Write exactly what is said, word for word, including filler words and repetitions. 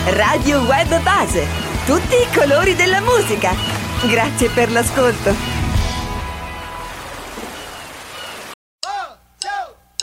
Radio Web Base. Tutti i colori della musica. Grazie per l'ascolto.